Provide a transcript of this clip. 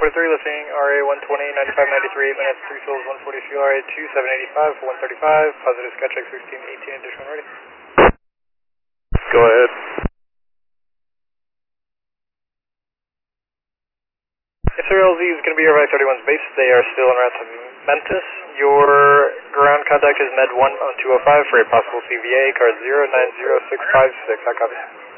143, lifting RA 120, 95, 93, 8 minutes, 3 souls, 140, fuel RA 2785 for 135, positive sky check 16, 18, additional ready. Go ahead. SRLZ is going to be your 531's base. They are still en route to Memphis. Your ground contact is Med 1 on 205 for a possible CVA, card 090656. I copy.